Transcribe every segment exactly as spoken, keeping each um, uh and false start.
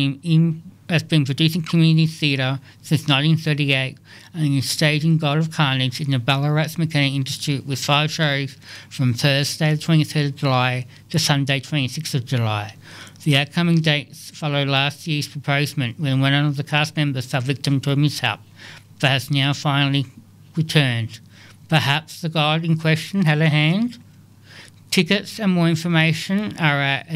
been in has been producing community theatre since nineteen thirty-eight and is staging God of Carnage in the Ballarat's Mechanic Institute with five shows from Thursday the twenty-third of July to Sunday twenty-sixth of July. The outcoming dates follow last year's proposement when one of the cast members fell victim to a mishap but has now finally returned. Perhaps the god in question had a hand? Tickets and more information are at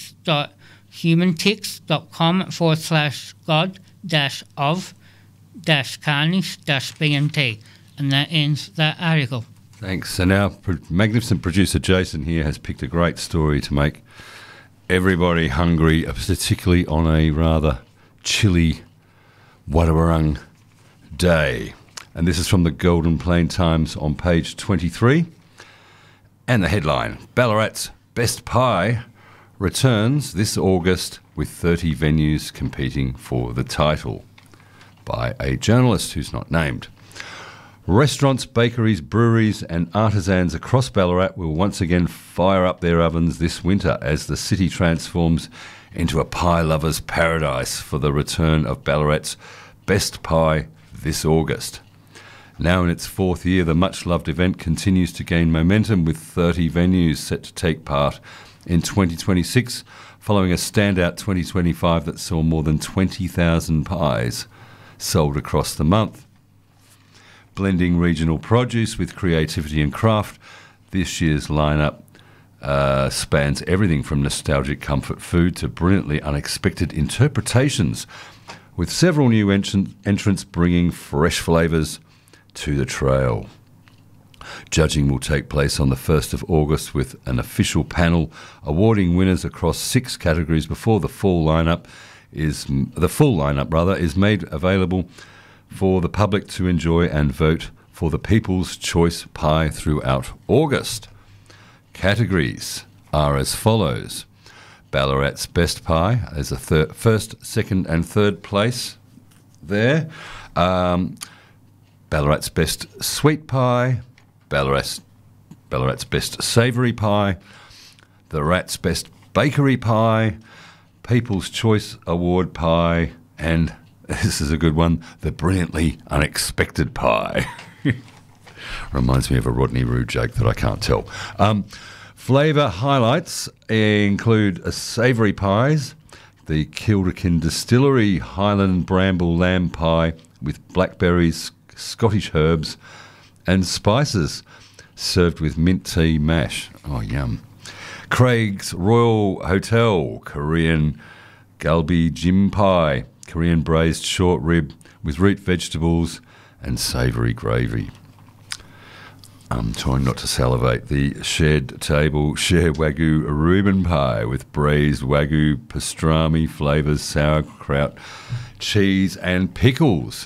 events.humantix.com forward slash god dash of dash carnage dash bmt. And that ends that article. Thanks. So now magnificent producer Jason here has picked a great story to make everybody hungry, particularly on a rather chilly Wadawurrung day. And this is from the Golden Plain Times on page twenty-three. And the headline, Ballarat's Best Pie returns this August with thirty venues competing for the title, by a journalist who's not named. Restaurants, bakeries, breweries and artisans across Ballarat will once again fire up their ovens this winter as the city transforms into a pie lover's paradise for the return of Ballarat's Best Pie this August. Now in its fourth year, the much-loved event continues to gain momentum with thirty venues set to take part in twenty twenty-six, following a standout twenty twenty-five that saw more than twenty thousand pies sold across the month. Blending regional produce with creativity and craft, this year's lineup uh, spans everything from nostalgic comfort food to brilliantly unexpected interpretations, with several new entrant- entrants bringing fresh flavours to the trail. Judging will take place on the first of August with an official panel awarding winners across six categories before the full lineup is the full lineup rather is made available for the public to enjoy and vote for the People's Choice Pie throughout August. Categories are as follows: Ballarat's Best Pie as a thir- first, second and third place there. Um, Ballarat's Best Sweet Pie, Ballarat's, Ballarat's Best Savoury Pie, the Rat's Best Bakery Pie, People's Choice Award Pie, and, this is a good one, the Brilliantly Unexpected Pie. Reminds me of a Rodney Rood joke that I can't tell. Um, flavour highlights include a savoury pies, the Kilderkin Distillery Highland Bramble Lamb Pie with blackberries, Scottish herbs and spices, served with mint tea mash. Oh, yum. Craig's Royal Hotel Korean Galbi Jim Pie, Korean braised short rib with root vegetables and savoury gravy. I'm trying not to salivate. The Shed Table Share Wagyu Reuben Pie with braised Wagyu pastrami flavours, sauerkraut, cheese and pickles.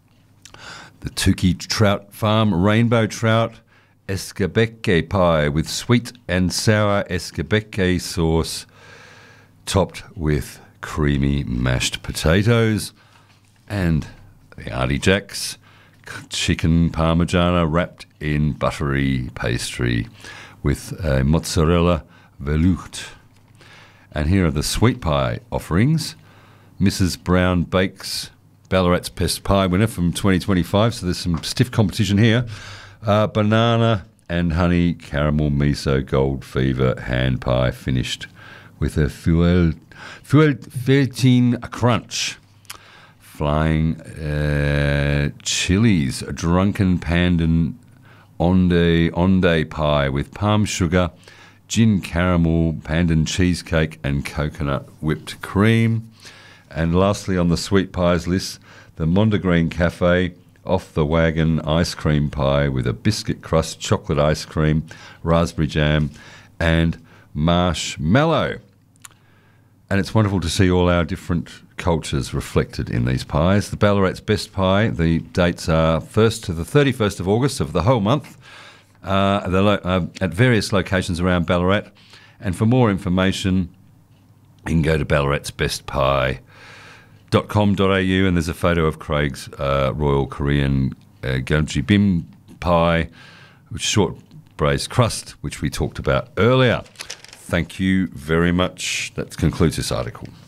The Tukey Trout Farm Rainbow Trout Escabecque Pie with sweet and sour escabecque sauce topped with creamy mashed potatoes. And the Artie Jacks Chicken Parmigiana wrapped in buttery pastry with uh, mozzarella velouté. And here are the sweet pie offerings. Missus Brown Bakes Ballarat's Best Pie winner from twenty twenty-five, so there's some stiff competition here. Uh, banana and honey caramel miso gold fever hand pie finished with a fuel, fuel thirteen crunch. Flying uh, chilies, drunken pandan onde onde pie with palm sugar, gin caramel, pandan cheesecake and coconut whipped cream. And lastly on the sweet pies list, the Mondegreen Cafe Off the Wagon ice cream pie with a biscuit crust, chocolate ice cream, raspberry jam and marshmallow. And it's wonderful to see all our different cultures reflected in these pies. The Ballarat's Best Pie, the dates are first to the thirty-first of August of the whole month uh, the lo- uh, at various locations around Ballarat. And for more information, you can go to ballarat's best pie dot com dot a u, and there's a photo of Craig's uh, Royal Korean uh, Galbi Bim Pie, with short braised crust, which we talked about earlier. Thank you very much. That concludes this article.